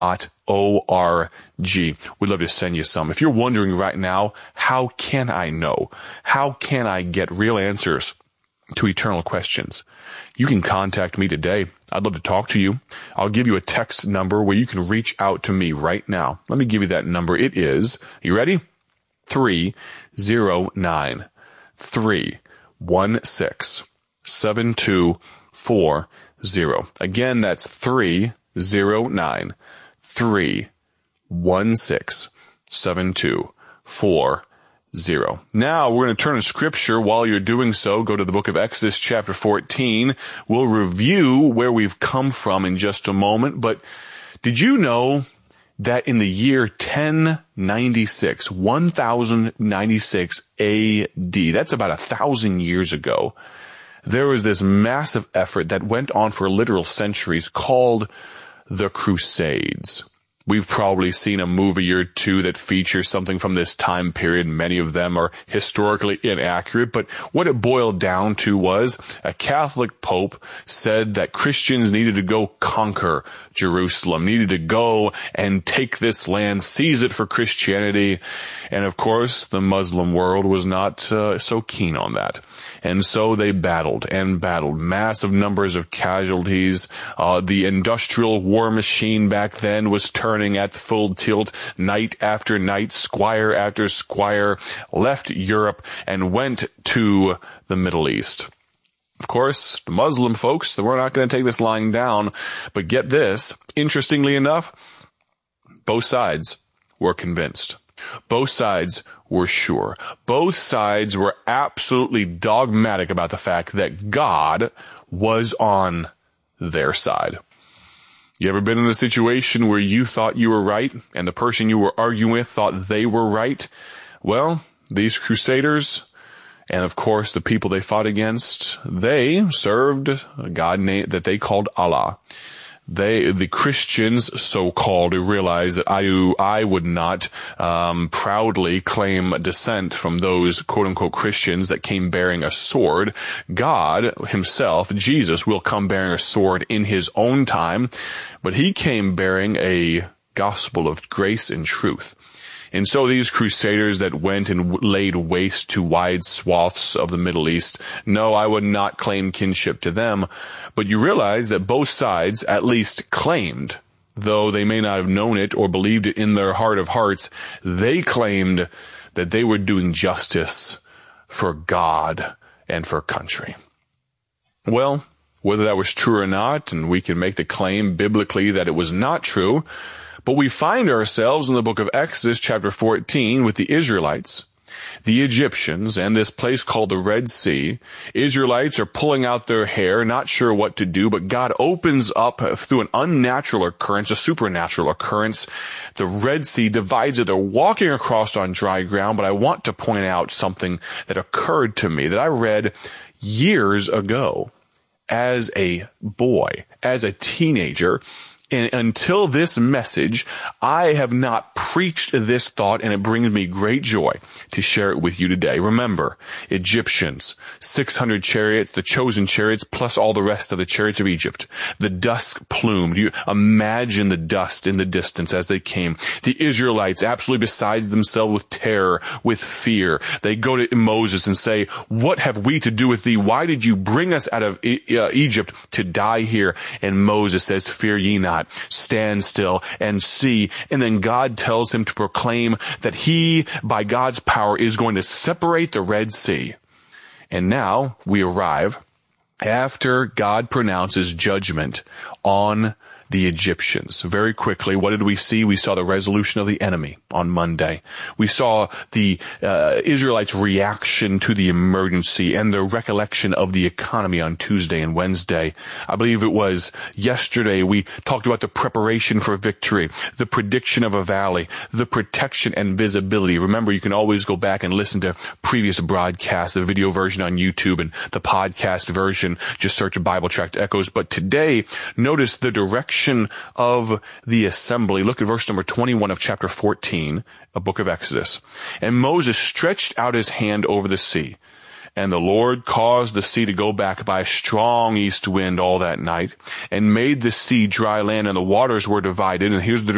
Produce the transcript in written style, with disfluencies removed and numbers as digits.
We'd love to send you some. If you're wondering right now, how can I know? How can I get real answers to eternal questions? You can contact me today. I'd love to talk to you. I'll give you a text number where you can reach out to me right now. Let me give you that number. It is, you ready? 309-316-7240. Again, that's 309-316-7240. Now we're going to turn to scripture. While you're doing so, go to the book of Exodus chapter 14. We'll review where we've come from in just a moment. But did you know that in the year 1096 AD, that's about 1,000 years ago, there was this massive effort that went on for literal centuries called the Crusades. We've probably seen a movie or two that features something from this time period. Many of them are historically inaccurate, but what it boiled down to was a Catholic Pope said that Christians needed to go conquer Jerusalem, needed to go and take this land, seize it for Christianity. And of course, the Muslim world was not so keen on that. And so they battled and battled, massive numbers of casualties. The industrial war machine back then was turning at full tilt. Night after night, squire after squire left Europe and went to the Middle East. Of course, the Muslim folks, they were not going to take this lying down. But get this, interestingly enough, both sides were convinced. Both sides were sure. Both sides were absolutely dogmatic about the fact that God was on their side. You ever been in a situation where you thought you were right and the person you were arguing with thought they were right? Well, these crusaders, and of course the people they fought against, they served a God that they called Allah. The Christians, so-called, realized that I would not proudly claim descent from those quote-unquote Christians that came bearing a sword. God himself, Jesus, will come bearing a sword in his own time, but he came bearing a gospel of grace and truth. And so these crusaders that went and laid waste to wide swaths of the Middle East, no, I would not claim kinship to them. But you realize that both sides at least claimed, though they may not have known it or believed it in their heart of hearts, they claimed that they were doing justice for God and for country. Well, whether that was true or not, and we can make the claim biblically that it was not true, but we find ourselves in the book of Exodus chapter 14 with the Israelites, the Egyptians, and this place called the Red Sea. Israelites are pulling out their hair, not sure what to do, but God opens up through an unnatural occurrence, a supernatural occurrence. The Red Sea divides it. They're walking across on dry ground, but I want to point out something that occurred to me that I read years ago as a boy, as a teenager. And until this message, I have not preached this thought, and it brings me great joy to share it with you today. Remember, Egyptians, 600 chariots, the chosen chariots, plus all the rest of the chariots of Egypt. The dust plumed. You imagine the dust in the distance as they came. The Israelites, absolutely beside themselves with terror, with fear. They go to Moses and say, "What have we to do with thee? Why did you bring us out of Egypt to die here?" And Moses says, "Fear ye not. Stand still and see." And then God tells him to proclaim that he, by God's power, is going to separate the Red Sea. And now we arrive after God pronounces judgment on the Egyptians. Very quickly, what did we see? We saw the resolution of the enemy on Monday. We saw the Israelites' reaction to the emergency and the recollection of the economy on Tuesday and Wednesday. I believe it was yesterday we talked about the preparation for victory, the prediction of a valley, the protection and visibility. Remember, you can always go back and listen to previous broadcasts, the video version on YouTube and the podcast version. Just search Bible Tract Echoes. But today, notice the direction of the assembly. Look at verse number 21 of chapter 14, a book of Exodus. "And Moses stretched out his hand over the sea, and the Lord caused the sea to go back by a strong east wind all that night, and made the sea dry land, and the waters were divided." And here's the